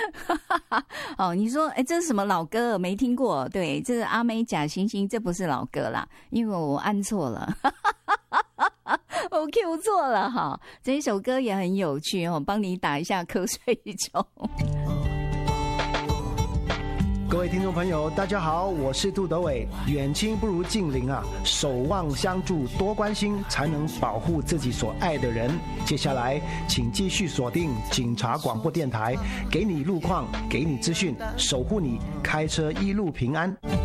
哦，你说，这是什么老歌？没听过。对，这是阿妹假惺惺，这不是老歌啦，因为我按错了。我 Q 错了哈，这一首歌也很有趣哦，帮你打一下瞌睡虫。 各位听众朋友，大家好，我是杜德伟。远亲不如近邻啊，守望相助，多关心，才能保护自己所爱的人。接下来，请继续锁定警察广播电台，给你路况，给你资讯，守护你开车一路平安。